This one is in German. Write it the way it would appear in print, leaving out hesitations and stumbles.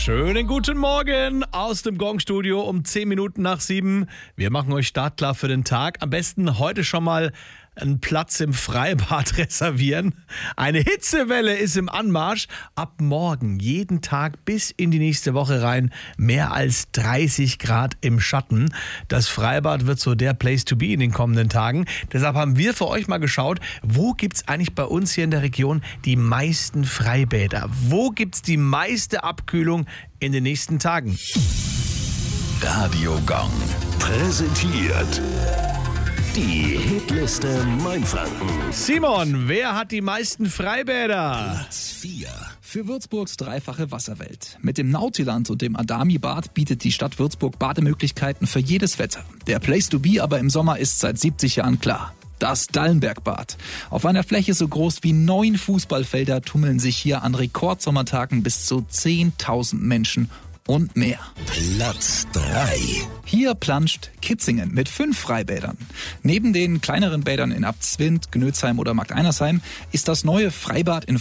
Schönen guten Morgen aus dem Gong-Studio um 10 Minuten nach 7. Wir machen euch startklar für den Tag. Am besten heute schon mal einen Platz im Freibad reservieren. Eine Hitzewelle ist im Anmarsch. Ab morgen jeden Tag bis in die nächste Woche rein mehr als 30 Grad im Schatten. Das Freibad wird so der Place to be in den kommenden Tagen. Deshalb haben wir für euch mal geschaut, wo gibt es eigentlich bei uns hier in der Region die meisten Freibäder? Wo gibt es die meiste Abkühlung in den nächsten Tagen? Radio Gong präsentiert die Hitliste Mainfranken. Simon, wer hat die meisten Freibäder? Platz 4. Für Würzburgs dreifache Wasserwelt. Mit dem Nautiland und dem Adami-Bad bietet die Stadt Würzburg Bademöglichkeiten für jedes Wetter. Der Place to be aber im Sommer ist seit 70 Jahren klar. Das Dallenbergbad. Auf einer Fläche so groß wie 9 Fußballfelder tummeln sich hier an Rekordsommertagen bis zu 10.000 Menschen und mehr. Platz 3. Hier planscht Kitzingen mit 5 Freibädern. Neben den kleineren Bädern in Abtswind, Gnötzheim oder Markteinersheim ist das neue Freibad in